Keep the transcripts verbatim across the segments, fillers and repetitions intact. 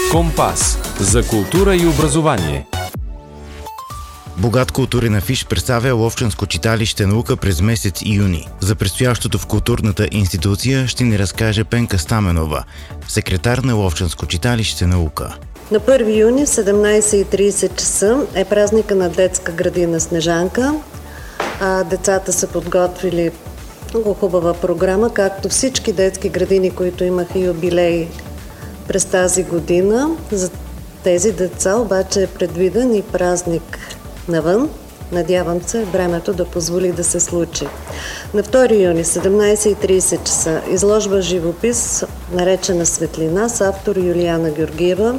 Компас за култура и образование. Богат културен афиш представя Ловчанско читалище наука през месец юни. За предстоящото в културната институция ще ни разкаже Пенка Стаменова, секретар на Ловчанско читалище наука. На първи юни в седемнайсет и трийсет часа е празника на детска градина Снежанка. А децата са подготвили много хубава програма, както всички детски градини, които имаха юбилей през тази година. За тези деца обаче е предвиден и празник навън. Надявам се времето да позволи да се случи. На втори юни, седемнайсет и трийсет часа, изложба живопис, наречена Светлина, с автор Юлияна Георгиева.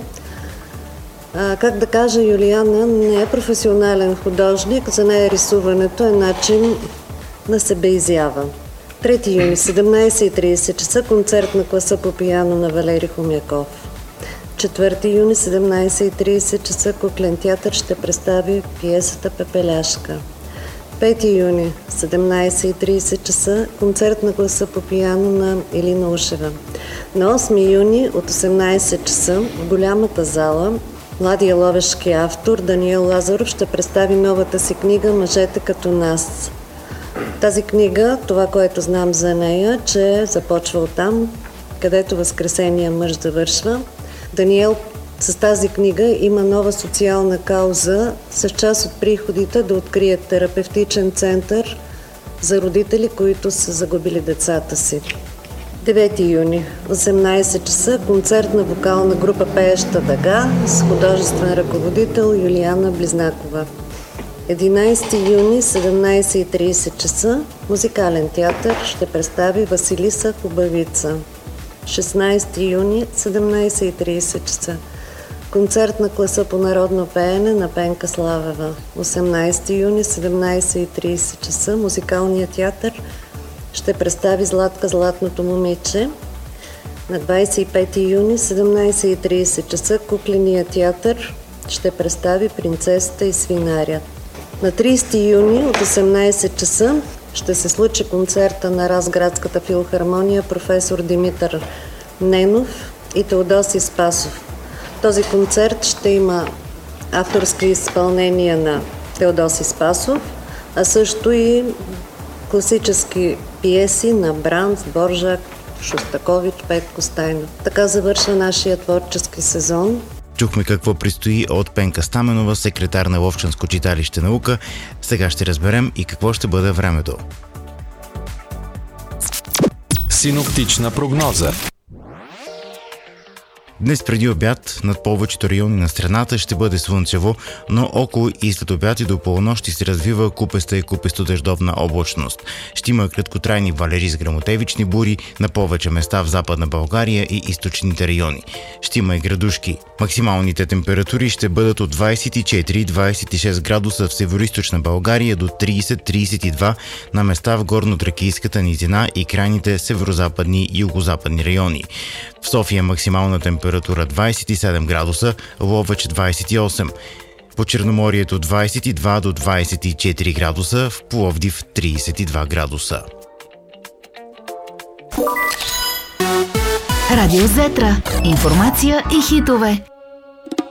А, как да кажа, Юлияна не е професионален художник, за нея рисуването е начин на себеизява. трети юни, седемнайсет и трийсет часа, концерт на класа по пиано на Валери Хомяков. четвърти юни, седемнайсет и трийсет часа, Куклен театър ще представи пиесата Пепеляшка. пети юни, седемнайсет и трийсет часа, концерт на класа по пиано на Илина Ушева. На осми юни от осемнайсет часа в голямата зала младия ловешки автор Даниел Лазаров ще представи новата си книга «Мъжете като нас». Тази книга, това, което знам за нея, че започва оттам, където Възкресения мъж завършва. Даниел с тази книга има нова социална кауза с част от приходите да открие терапевтичен център за родители, които са загубили децата си. девети юни, осемнайсет часа, концерт на вокална група Пееща дъга с художествен ръководител Юлияна Близнакова. единайсети юни, седемнайсет и трийсет часа, музикален театър ще представи Василиса Хубавица. шестнайсети юни, седемнайсет и трийсет часа, концерт на класа по народно пеене на Пенка Славева. осемнайсети юни, седемнайсет и трийсет часа, музикалният театър ще представи Златка Златното момиче. На двайсет и пети юни, седемнайсет и трийсет часа, Кукленият театър ще представи Принцесата и свинарят. На трийсети юни от осемнайсет часа ще се случи концерта на Разградската филхармония професор Димитър Ненов и Теодоси Спасов. Този концерт ще има авторски изпълнения на Теодоси Спасов, а също и класически пиеси на Бранц, Боржак, Шостакович, Петко Стайнов. Така завършва нашия творчески сезон. Чухме какво предстои от Пенка Стаменова, секретар на Ловчанско читалище наука. Сега ще разберем и какво ще бъде времето. Синоптична прогноза. Днес преди обяд над повечето райони на страната ще бъде слънчево, но около и след обяд и до полунощ се развива купеста и купесто-дъждовна облачност. Ще има краткотрайни валежи с гръмотевични бури на повече места в Западна България и източните райони. Ще има и градушки. Максималните температури ще бъдат от двайсет и четири до двайсет и шест градуса в североизточна България до трийсет до трийсет и два на места в горнотракийската низина и крайните северозападни и югозападни райони. В София максимална температура двайсет и седем градуса, Ловеч двайсет и осем. По Черноморието двайсет и два до двайсет и четири градуса, в Пловдив трийсет и два градуса. Радио Зетра. Информация и хитове.